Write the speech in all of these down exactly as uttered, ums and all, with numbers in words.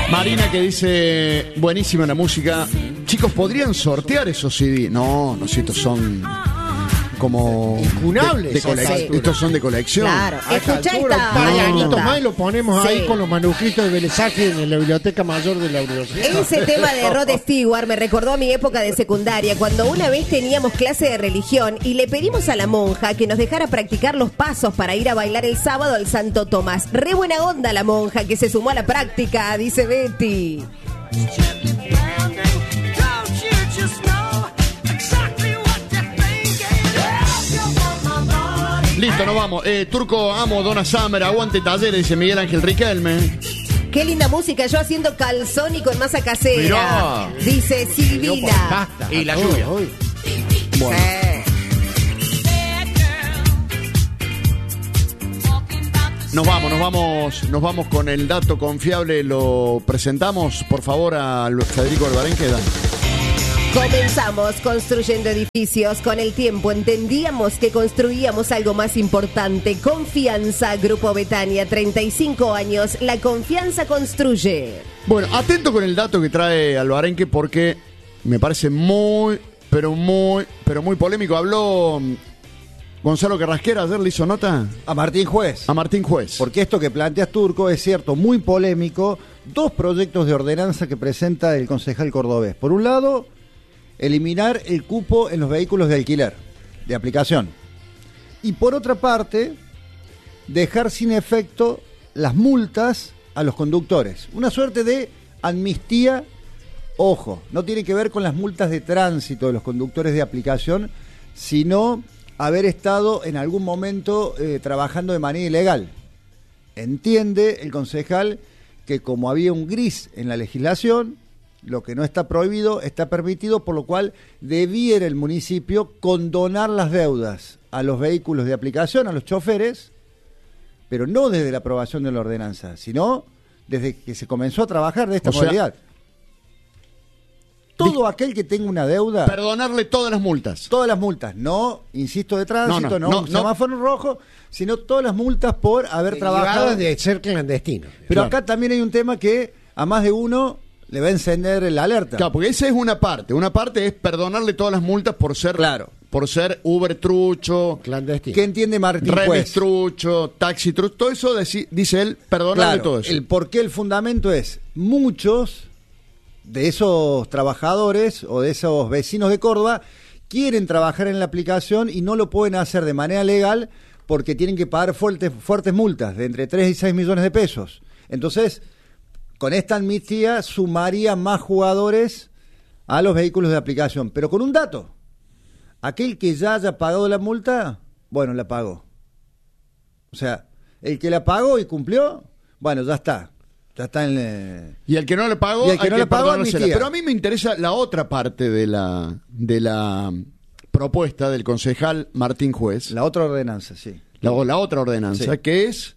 Marina que dice, buenísima la música. Chicos, ¿podrían sortear esos C D? No, no sé, estos son como incunables. De, de colec- sí. Estos son de colección. Claro, escuchá esta. Varios añitos más y lo ponemos Sí. ahí con los manuscritos de Vélez Sarsfield en la Biblioteca Mayor de la Universidad. Ese tema de Rod Stewart me recordó a mi época de secundaria, cuando una vez teníamos clase de religión y le pedimos a la monja que nos dejara practicar los pasos para ir a bailar el sábado al Santo Tomás. Re buena onda la monja que se sumó a la práctica, dice Betty. Listo, nos vamos. Eh, Turco, amo, Donna Summer, aguante Talleres, dice Miguel Ángel Riquelme. Qué linda música, yo haciendo calzón y con masa casera. Mirá. Dice Silvina. Y la lluvia. Bueno. Nos vamos, nos vamos, nos vamos con el dato confiable. Lo presentamos, por favor, a Federico Alvarenqueda. Comenzamos construyendo edificios. Con el tiempo entendíamos que construíamos algo más importante. Confianza, Grupo Betania, treinta y cinco años. La confianza construye. Bueno, atento con el dato que trae Alvarenque porque me parece muy, pero muy, pero muy polémico. Habló Gonzalo Carrasquera, ayer le hizo nota a Martín Juez. A Martín Juez. Porque esto que planteas, Turco, es cierto, muy polémico. Dos proyectos de ordenanza que presenta el concejal cordobés. Por un lado, eliminar el cupo en los vehículos de alquiler, de aplicación. Y por otra parte, dejar sin efecto las multas a los conductores. Una suerte de amnistía, ojo, no tiene que ver con las multas de tránsito de los conductores de aplicación, sino haber estado en algún momento eh, trabajando de manera ilegal. Entiende el concejal que como había un gris en la legislación, lo que no está prohibido está permitido, por lo cual debiera el municipio condonar las deudas a los vehículos de aplicación, a los choferes, pero no desde la aprobación de la ordenanza, sino desde que se comenzó a trabajar de esta O sea, modalidad. Todo aquel que tenga una deuda, perdonarle todas las multas. Todas las multas, no, insisto, de tránsito, no, no, no, no no. semáforo rojo, sino todas las multas por haber Derivadas trabajado de ser clandestino. Pero Claro. acá también hay un tema que a más de uno le va a encender la alerta. Claro, porque esa es una parte. Una parte es perdonarle todas las multas por ser, Claro. por ser Uber trucho, Clandestino. ¿Qué entiende Martín remis Juez? trucho, taxi trucho, todo eso deci- dice él, perdonarle Claro, todo eso. el por qué el fundamento es muchos de esos trabajadores o de esos vecinos de Córdoba quieren trabajar en la aplicación y no lo pueden hacer de manera legal porque tienen que pagar fuertes, fuertes multas de entre tres y seis millones de pesos. Entonces, con esta amnistía sumaría más jugadores a los vehículos de aplicación, pero con un dato: aquel que ya haya pagado la multa, bueno, la pagó. O sea, el que la pagó y cumplió, bueno, ya está. Ya está en... Eh... Y el que no le pagó, Y el que hay no que le pagó, perdonársela. amnistía. Pero a mí me interesa la otra parte de la, de la propuesta del concejal Martín Juez. La otra ordenanza, sí. La, o la otra ordenanza, Sí. que es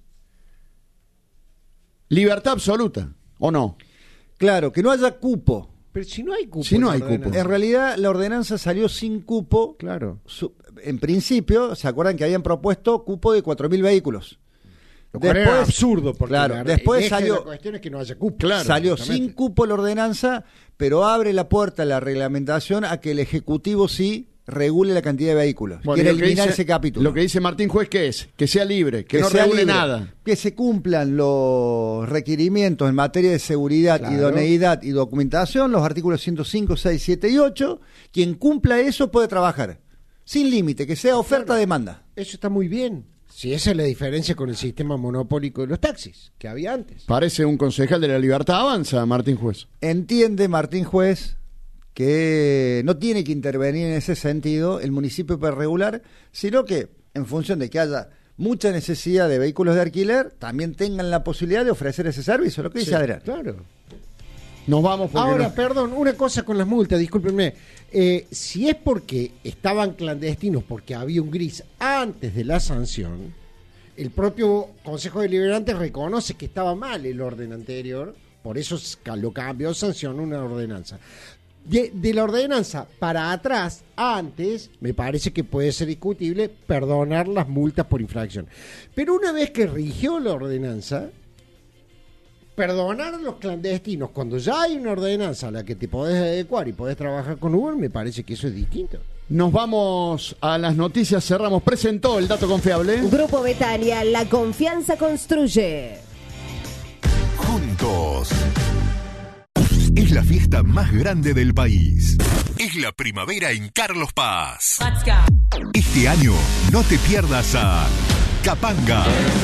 libertad absoluta, ¿o no? Claro, que no haya cupo. Pero si no hay cupo. Si no en hay la cupo. ordenanza. En realidad, la ordenanza salió sin cupo. Claro. Su- En principio, ¿se acuerdan que habían propuesto cupo de cuatro mil vehículos? Lo cual era absurdo, porque claro, la- después el eje de salió- la cuestión es que no haya cupo. Claro, salió exactamente. sin cupo la ordenanza, pero abre la puerta a la reglamentación a que el Ejecutivo sí regule la cantidad de vehículos. Bueno, Quiere lo que eliminar dice- ese capítulo. Lo que dice Martín Juez, ¿qué es? Que sea libre, que, no sea regule libre, nada. que se cumplan los requerimientos en materia de seguridad, Claro. idoneidad y documentación, los artículos ciento cinco, seis, siete y ocho. Quien cumpla eso puede trabajar sin límite, que sea oferta-demanda. Eso está muy bien. Si esa es la diferencia con el sistema monopólico de los taxis que había antes. Parece un concejal de la libertad avanza, Martín Juez. Entiende Martín Juez que no tiene que intervenir en ese sentido el municipio para regular, sino que en función de que haya mucha necesidad de vehículos de alquiler, también tengan la posibilidad de ofrecer ese servicio, lo que dice Sí, Adrián. Claro. Nos vamos porque Ahora, no- perdón, una cosa con las multas, discúlpenme. Eh, si es porque estaban clandestinos, porque había un gris antes de la sanción, el propio Consejo Deliberante reconoce que estaba mal el orden anterior, por eso lo cambió, sancionó una ordenanza. De, de la ordenanza para atrás, antes, me parece que puede ser discutible perdonar las multas por infracción. Pero una vez que rigió la ordenanza, perdonar a los clandestinos cuando ya hay una ordenanza a la que te podés adecuar y podés trabajar con Uber, me parece que eso es distinto. Nos vamos a las noticias, cerramos. Presentó el dato confiable. Grupo Betania, la confianza construye. Juntos. Es la fiesta más grande del país. Es la primavera en Carlos Paz. Este año no te pierdas a Capanga,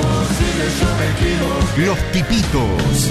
Los Tipitos,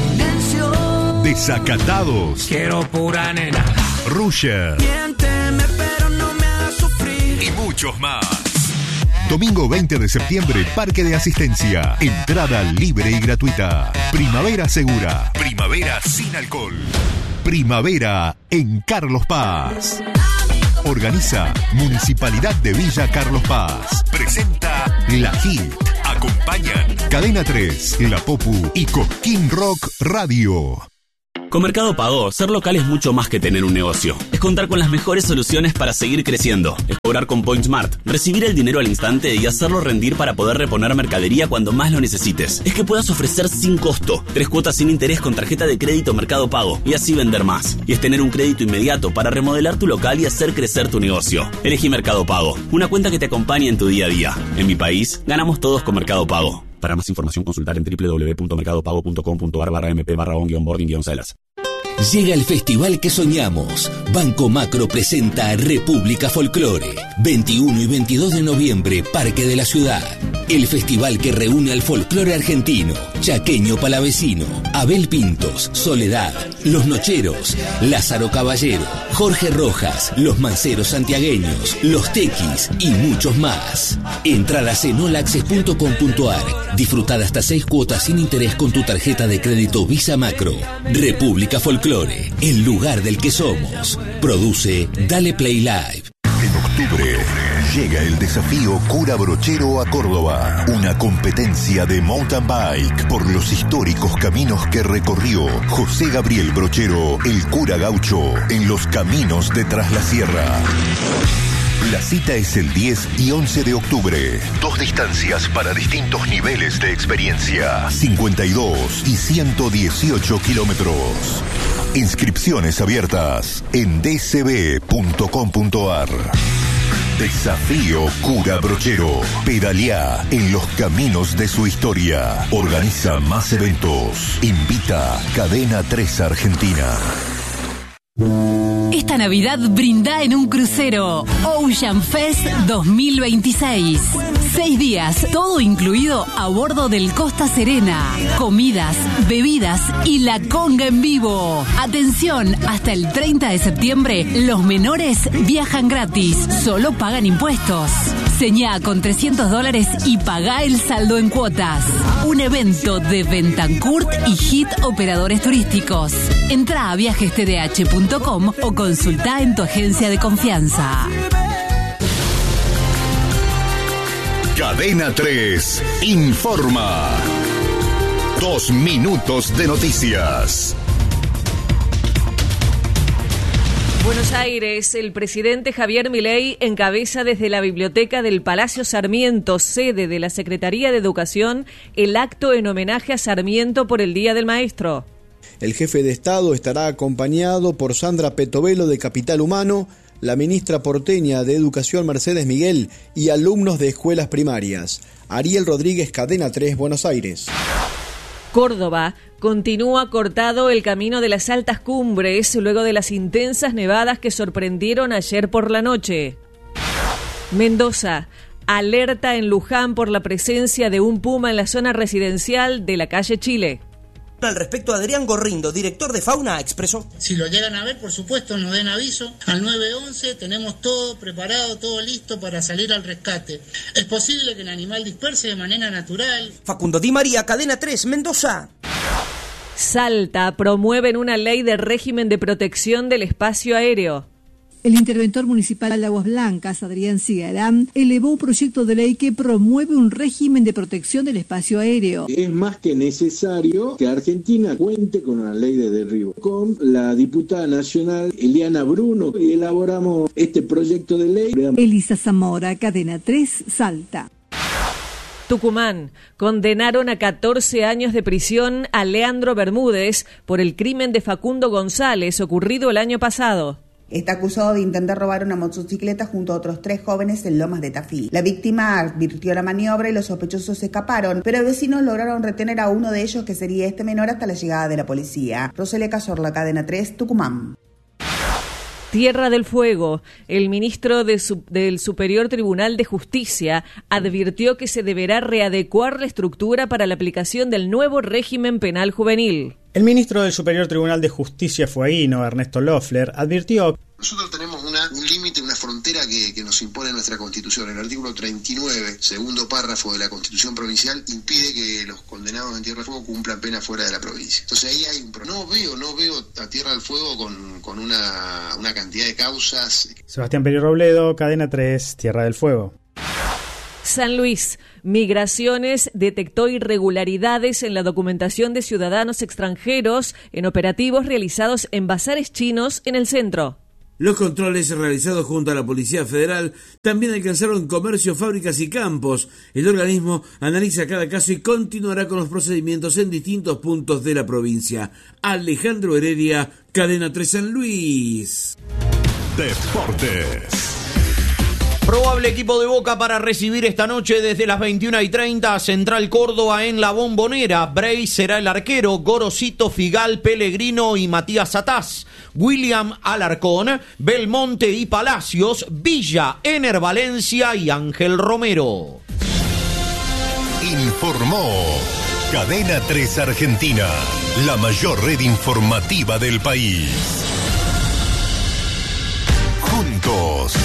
Desacatados, Quiero pura nena, Rusher pero no me hagas sufrir. y muchos más. Domingo veinte de septiembre, Parque de Asistencia. Entrada libre y gratuita. Primavera segura. Primavera sin alcohol. Primavera en Carlos Paz. Organiza Municipalidad de Villa Carlos Paz. Presenta La Hit. Acompañan Cadena tres, La Popu y Cosquín Rock Radio. Con Mercado Pago, ser local es mucho más que tener un negocio. Es contar con las mejores soluciones para seguir creciendo. Es cobrar con PointSmart, recibir el dinero al instante y hacerlo rendir para poder reponer mercadería cuando más lo necesites. Es que puedas ofrecer sin costo, tres cuotas sin interés con tarjeta de crédito Mercado Pago y así vender más. Y es tener un crédito inmediato para remodelar tu local y hacer crecer tu negocio. Elegí Mercado Pago, una cuenta que te acompañe en tu día a día. En mi país, ganamos todos con Mercado Pago. Para más información, consultar en doble u doble u doble u punto mercado pago punto com punto ar barra mp barra on guión boarding guión celas. Llega el festival que soñamos. Banco Macro presenta República Folclore. veintiuno y veintidós de noviembre, Parque de la Ciudad. El festival que reúne al folclore argentino, chaqueño palavecino, Abel Pintos, Soledad, Los Nocheros, Lázaro Caballero, Jorge Rojas, Los Manceros Santiagueños, Los Tequis y muchos más. Entradas en all access punto com punto ar. Disfrutad hasta seis cuotas sin interés con tu tarjeta de crédito Visa Macro. República Folclore, el lugar del que somos. Produce Dale Play Live. En octubre llega el desafío Cura Brochero a Córdoba, una competencia de mountain bike por los históricos caminos que recorrió José Gabriel Brochero, el cura gaucho, en los caminos de Tras la Sierra. La cita es el diez y once de octubre. Dos distancias para distintos niveles de experiencia. cincuenta y dos y ciento dieciocho kilómetros. Inscripciones abiertas en d c b punto com punto ar. Desafío Cura Brochero. Pedaleá en los caminos de su historia. Organiza más eventos. Invita Cadena tres Argentina. Esta Navidad brinda en un crucero. Ocean Fest dos mil veintiséis. Seis días, todo incluido a bordo del Costa Serena. Comidas, bebidas y la conga en vivo. Atención, hasta el treinta de septiembre, los menores viajan gratis. Solo pagan impuestos. Señá con trescientos dólares y pagá el saldo en cuotas. Un evento de Bentancourt y Hit Operadores Turísticos. Entrá a viajes t d h punto com o consultá en tu agencia de confianza. Cadena tres informa. Dos minutos de noticias. Buenos Aires, el presidente Javier Milei encabeza desde la biblioteca del Palacio Sarmiento, sede de la Secretaría de Educación, el acto en homenaje a Sarmiento por el Día del Maestro. El jefe de Estado estará acompañado por Sandra Petovelo de Capital Humano, la ministra porteña de Educación Mercedes Miguel y alumnos de escuelas primarias. Ariel Rodríguez, Cadena tres, Buenos Aires. Córdoba, continúa cortado el camino de las altas cumbres luego de las intensas nevadas que sorprendieron ayer por la noche. Mendoza, alerta en Luján por la presencia de un puma en la zona residencial de la calle Chile. Al respecto, Adrián Gorrindo, director de Fauna, expresó: si lo llegan a ver, por supuesto, nos den aviso. Al nueve once tenemos todo preparado, todo listo para salir al rescate. Es posible que el animal disperse de manera natural. Facundo Di María, Cadena tres, Mendoza. Salta, promueven una ley de régimen de protección del espacio aéreo. El interventor municipal de Aguas Blancas, Adrián Cigarán, elevó un proyecto de ley que promueve un régimen de protección del espacio aéreo. Es más que necesario que Argentina cuente con una ley de derribo. Con la diputada nacional Eliana Bruno elaboramos este proyecto de ley. Elisa Zamora, Cadena tres, Salta. Tucumán. Condenaron a catorce años de prisión a Leandro Bermúdez por el crimen de Facundo González ocurrido el año pasado. Está acusado de intentar robar una motocicleta junto a otros tres jóvenes en Lomas de Tafí. La víctima advirtió la maniobra y los sospechosos escaparon, pero vecinos lograron retener a uno de ellos, que sería este menor, hasta la llegada de la policía. Roselia Cazorla, Cadena tres, Tucumán. Tierra del Fuego. El ministro de su, del Superior Tribunal de Justicia advirtió que se deberá readecuar la estructura para la aplicación del nuevo régimen penal juvenil. El ministro del Superior Tribunal de Justicia fueguino, Ernesto Loeffler, advirtió: nosotros tenemos una, un límite, una frontera que, que nos impone nuestra Constitución. El artículo treinta y nueve, segundo párrafo de la Constitución Provincial, impide que los condenados en Tierra del Fuego cumplan pena fuera de la provincia. Entonces ahí hay un problema. No veo, no veo a Tierra del Fuego con, con una, una cantidad de causas. Sebastián Peri Robledo, Cadena tres, Tierra del Fuego. San Luis. Migraciones detectó irregularidades en la documentación de ciudadanos extranjeros en operativos realizados en bazares chinos en el centro. Los controles realizados junto a la Policía Federal también alcanzaron comercio, fábricas y campos. El organismo analiza cada caso y continuará con los procedimientos en distintos puntos de la provincia. Alejandro Heredia, Cadena tres San Luis. Deportes. Probable equipo de Boca para recibir esta noche desde las veintiuna y treinta a Central Córdoba en La Bombonera. Bray será el arquero, Gorosito, Figal, Pellegrino y Matías Sataz. William Alarcón, Belmonte y Palacios, Villa, Ener Valencia y Ángel Romero. Informó Cadena tres Argentina, la mayor red informativa del país. Juntos.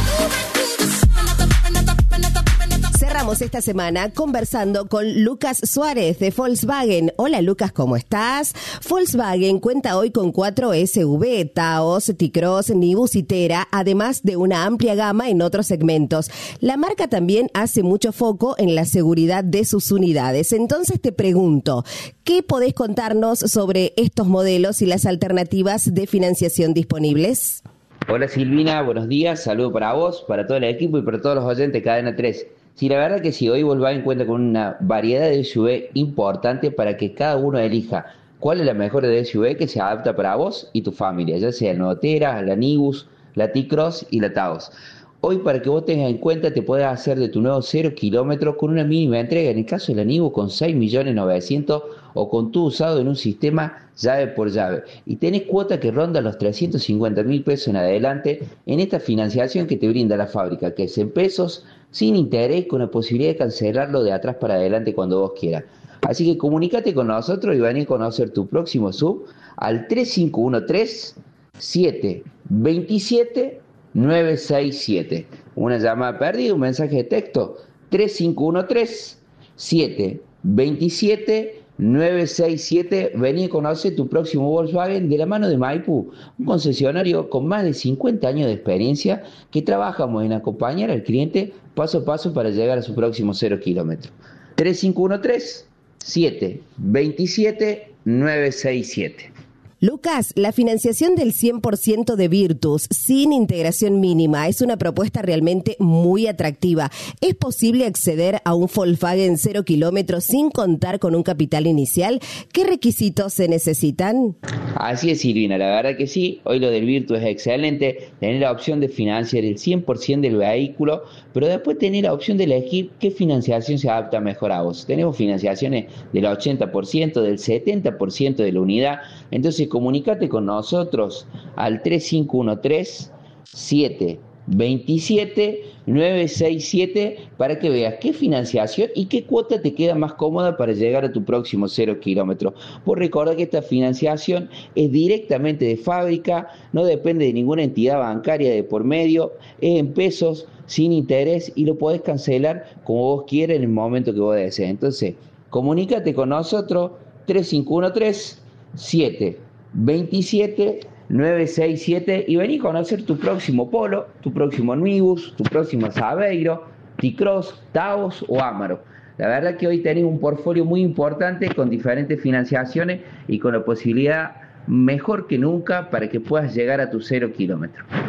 Cerramos esta semana conversando con Lucas Suárez de Volkswagen. Hola Lucas, ¿cómo estás? Volkswagen cuenta hoy con cuatro S U V, Taos, T-Cross, Nivus y Tera, además de una amplia gama en otros segmentos. La marca también hace mucho foco en la seguridad de sus unidades. Entonces te pregunto, ¿qué podés contarnos sobre estos modelos y las alternativas de financiación disponibles? Hola Silvina, buenos días, saludo para vos, para todo el equipo y para todos los oyentes de Cadena tres. Sí, la verdad que sí, hoy Volkswagen cuenta con una variedad de S U V importante para que cada uno elija cuál es la mejor de S U V que se adapta para vos y tu familia, ya sea el Notera, la Nivus, la T-Cross y la Taos. Hoy, para que vos tengas en cuenta, te puedes hacer de tu nuevo cero kilómetros con una mínima entrega, en el caso de la Nivus con seis millones novecientos mil o con tu usado en un sistema llave por llave. Y tenés cuota que ronda los trescientos cincuenta mil pesos en adelante en esta financiación que te brinda la fábrica, que es en pesos, sin interés, con la posibilidad de cancelarlo de atrás para adelante cuando vos quieras. Así que comunícate con nosotros y vení a conocer tu próximo sub al tres cinco uno tres, siete dos siete, nueve seis siete. Una llamada perdida, un mensaje de texto, tres cinco uno tres, siete dos siete, nueve seis siete. Vení a conocer tu próximo Volkswagen de la mano de Maipú, un concesionario con más de cincuenta años de experiencia que trabajamos en acompañar al cliente paso a paso para llegar a su próximo cero kilómetro. tres cinco uno tres, siete dos siete, nueve seis siete. Lucas, la financiación del cien por ciento de Virtus sin integración mínima es una propuesta realmente muy atractiva. ¿Es posible acceder a un Volkswagen cero kilómetros sin contar con un capital inicial? ¿Qué requisitos se necesitan? Así es, Silvina, la verdad que sí. Hoy lo del Virtus es excelente. Tener la opción de financiar el cien por ciento del vehículo, pero después tener la opción de elegir qué financiación se adapta mejor a vos. Tenemos financiaciones del ochenta por ciento, del setenta por ciento de la unidad. Entonces, comunícate con nosotros al tres cinco uno tres, siete dos siete, nueve seis siete para que veas qué financiación y qué cuota te queda más cómoda para llegar a tu próximo cero kilómetro. Vos recordá que esta financiación es directamente de fábrica, no depende de ninguna entidad bancaria de por medio, es en pesos, sin interés y lo podés cancelar como vos quieras en el momento que vos desees. Entonces, comunícate con nosotros tres cinco uno tres, siete dos siete, nueve seis siete y vení a conocer tu próximo Polo, tu próximo Nivus, tu próximo Saveiro, T-Cross, Taos o Amaro. La verdad que hoy tenés un portfolio muy importante con diferentes financiaciones y con la posibilidad mejor que nunca para que puedas llegar a tu cero kilómetro.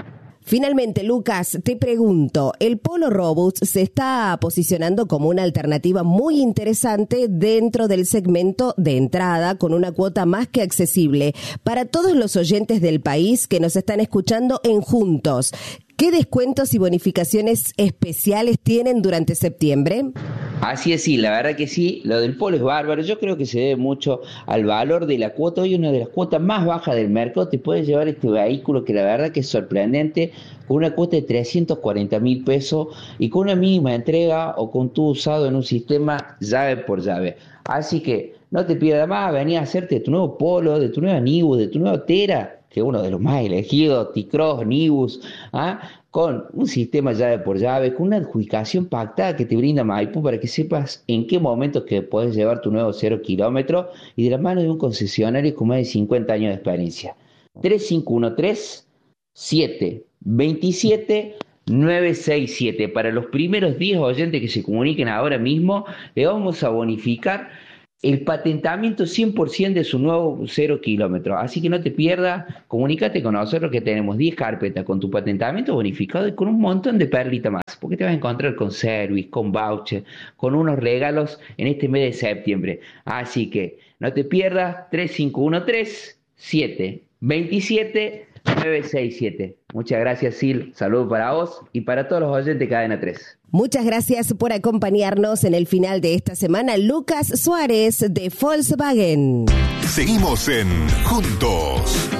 Finalmente, Lucas, te pregunto, el Polo Robust se está posicionando como una alternativa muy interesante dentro del segmento de entrada, con una cuota más que accesible para todos los oyentes del país que nos están escuchando en Juntos. ¿Qué descuentos y bonificaciones especiales tienen durante septiembre? Así es, sí, la verdad que sí, lo del Polo es bárbaro. Yo creo que se debe mucho al valor de la cuota. Hoy una de las cuotas más bajas del mercado te puede llevar este vehículo que la verdad que es sorprendente, con una cuota de trescientos cuarenta mil pesos y con una mínima entrega o con todo usado en un sistema llave por llave. Así que no te pierdas más, vení a hacerte tu nuevo Polo, de tu nueva Nibus, de tu nuevo Tera, que es uno de los más elegidos, T-Cross, Nibus, ¿ah? Con un sistema llave por llave, con una adjudicación pactada que te brinda Maipú para que sepas en qué momento que puedes llevar tu nuevo cero kilómetro y de la mano de un concesionario con más de cincuenta años de experiencia. tres cinco uno tres, siete dos siete, nueve seis siete. Para los primeros diez oyentes que se comuniquen ahora mismo, le vamos a bonificar el patentamiento cien por ciento de su nuevo cero kilómetro. Así que no te pierdas, comunícate con nosotros que tenemos diez carpetas con tu patentamiento bonificado y con un montón de perlitas más, porque te vas a encontrar con service, con voucher, con unos regalos en este mes de septiembre. Así que no te pierdas, tres cinco uno tres, siete dos siete, nueve seis siete. Muchas gracias, Sil. Saludos para vos y para todos los oyentes de Cadena tres. Muchas gracias por acompañarnos en el final de esta semana. Lucas Suárez de Volkswagen. Seguimos en Juntos.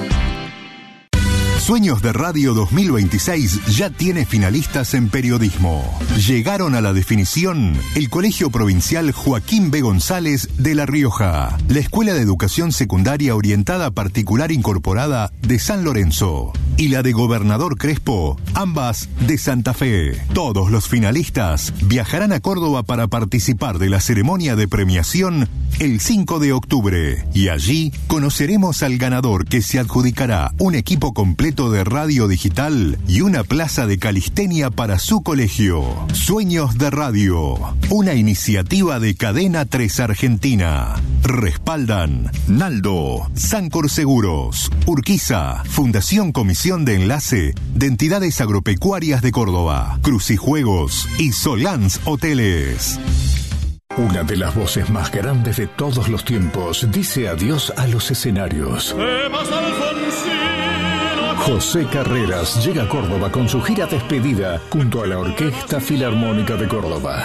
Sueños de Radio dos mil veintiséis ya tiene finalistas en periodismo. Llegaron a la definición el Colegio Provincial Joaquín B. González de La Rioja, la Escuela de Educación Secundaria Orientada Particular Incorporada de San Lorenzo y la de Gobernador Crespo, ambas de Santa Fe. Todos los finalistas viajarán a Córdoba para participar de la ceremonia de premiación el cinco de octubre y allí conoceremos al ganador, que se adjudicará un equipo completo de radio digital y una plaza de calistenia para su colegio. Sueños de Radio, una iniciativa de Cadena tres Argentina. Respaldan Naldo, Sancor Seguros, Urquiza, Fundación Comisión de Enlace de Entidades Agropecuarias de Córdoba, Crucijuegos y Solans Hoteles. Una de las voces más grandes de todos los tiempos dice adiós a los escenarios. José Carreras llega a Córdoba con su gira despedida junto a la Orquesta Filarmónica de Córdoba.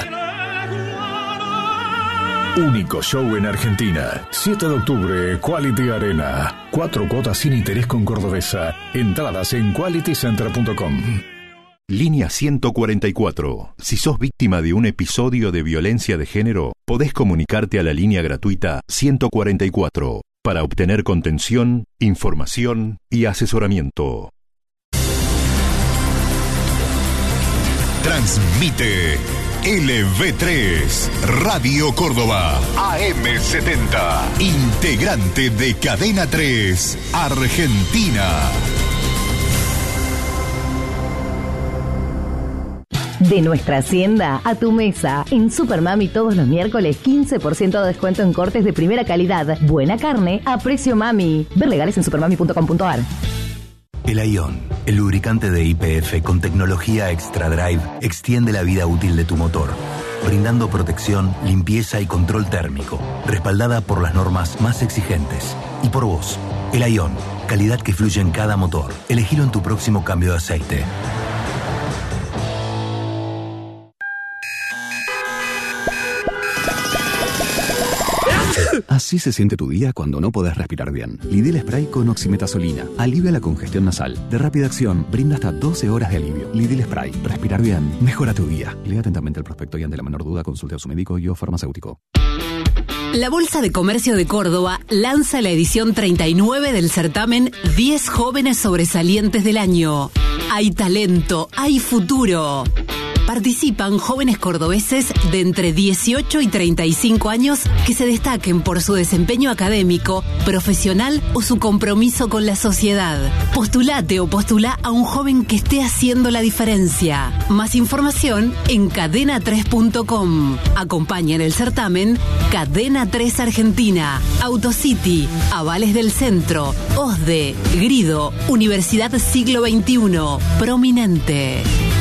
Único show en Argentina. siete de octubre, Quality Arena. Cuatro cuotas sin interés con Cordobesa. Entradas en quality center punto com. Línea ciento cuarenta y cuatro. Si sos víctima de un episodio de violencia de género, podés comunicarte a la línea gratuita ciento cuarenta y cuatro para obtener contención, información y asesoramiento. Transmite L V tres, Radio Córdoba, A M setenta, integrante de Cadena tres, Argentina. De nuestra hacienda a tu mesa. En Supermami todos los miércoles quince por ciento de descuento en cortes de primera calidad. Buena carne a precio mami. Ver legales en supermami punto com punto ar. El Ion, el lubricante de Y P F con tecnología Extra Drive, extiende la vida útil de tu motor, brindando protección, limpieza y control térmico, respaldada por las normas más exigentes. Y por vos, el Ion, calidad que fluye en cada motor. Elegilo en tu próximo cambio de aceite. Así se siente tu día cuando no podés respirar bien. Lidil Spray con oximetazolina alivia la congestión nasal. De rápida acción, brinda hasta doce horas de alivio. Lidil Spray. Respirar bien mejora tu día. Lea atentamente el prospecto y ante la menor duda consulte a su médico y o farmacéutico. La Bolsa de Comercio de Córdoba lanza la edición treinta y nueve del certamen diez jóvenes sobresalientes del año. Hay talento, hay futuro. Participan jóvenes cordobeses de entre dieciocho y treinta y cinco años que se destaquen por su desempeño académico, profesional o su compromiso con la sociedad. Postulate o postula a un joven que esté haciendo la diferencia. Más información en cadena tres punto com. Acompaña en el certamen Cadena tres Argentina, Autocity, Avales del Centro, O S D E, Grido, Universidad Siglo veintiuno, Prominente.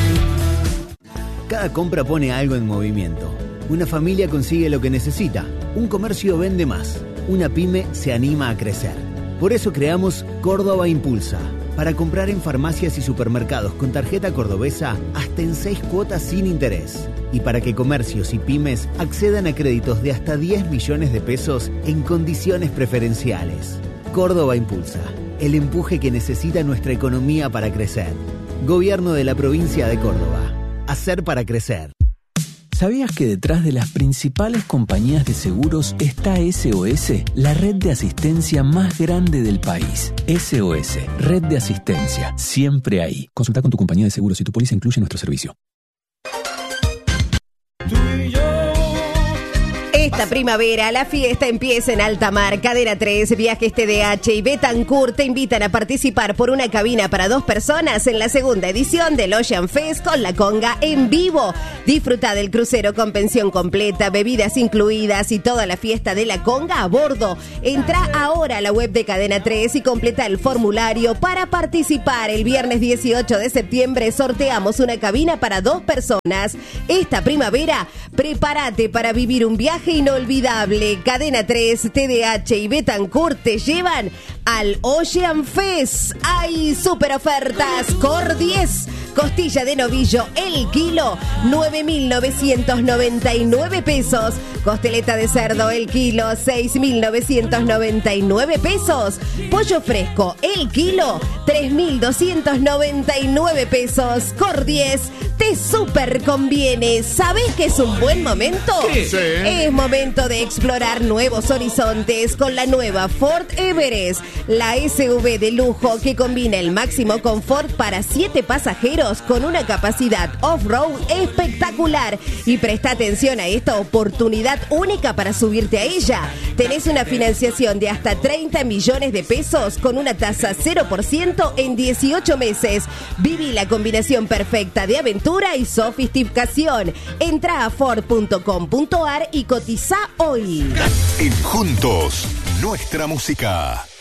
Cada compra pone algo en movimiento. Una familia consigue lo que necesita. Un comercio vende más. Una pyme se anima a crecer. Por eso creamos Córdoba Impulsa. Para comprar en farmacias y supermercados con tarjeta cordobesa hasta en seis cuotas sin interés. Y para que comercios y pymes accedan a créditos de hasta diez millones de pesos en condiciones preferenciales. Córdoba Impulsa. El empuje que necesita nuestra economía para crecer. Gobierno de la provincia de Córdoba. Hacer para crecer. ¿Sabías que detrás de las principales compañías de seguros está S O S, la red de asistencia más grande del país? S O S, red de asistencia, siempre ahí. Consulta con tu compañía de seguros si tu póliza incluye nuestro servicio. Esta primavera la fiesta empieza en alta mar. Cadena tres, Viajes T D H y Betancourt te invitan a participar por una cabina para dos personas en la segunda edición del Ocean Fest con la conga en vivo. Disfruta del crucero con pensión completa, bebidas incluidas y toda la fiesta de la conga a bordo. Entra ahora a la web de Cadena tres y completa el formulario para participar. El viernes dieciocho de septiembre sorteamos una cabina para dos personas. Esta primavera, prepárate para vivir un viaje inolvidable. Cadena tres, T D H y Betancourt te llevan al Ocean Fest. Hay super ofertas. Cor diez, costilla de novillo el kilo, nueve mil novecientos noventa y nueve pesos. Costeleta de cerdo el kilo, seis mil novecientos noventa y nueve pesos. Pollo fresco el kilo, tres mil doscientos noventa y nueve pesos. Cor diez, te super conviene. ¿Sabés que es un buen momento? Sí, sí. Es momento de explorar nuevos horizontes con la nueva Ford Everest, la S U V de lujo que combina el máximo confort para siete pasajeros con una capacidad off-road espectacular. Y presta atención a esta oportunidad única para subirte a ella. Tenés una financiación de hasta treinta millones de pesos con una tasa cero por ciento en dieciocho meses. Viví la combinación perfecta de aventura y sofisticación. Entra a ford punto com punto a r y cotiza hoy. En Juntos, nuestra música.